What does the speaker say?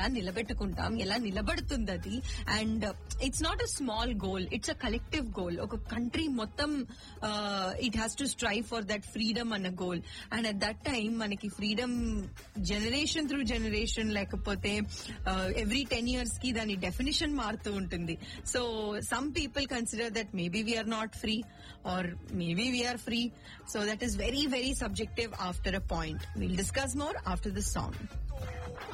ఎలా నిలబెట్టుకుంటాం, ఎలా నిలబడుతుంది అది. And it's not a small goal, it's a collective goal. ఒక కంట్రీ మొత్తం it has to strive for that freedom అన్న goal. And at that time మనకి ఫ్రీడమ్ జనరేషన్ త్రూ జనరేషన్, లేకపోతే ఎవ్రీ 10 years కి దాని డెఫినిషన్ మారుతూ ఉంటుంది. So some people consider that maybe we are not free or maybe we are free. So that is very, very subjective after a point. We'll discuss more after this song.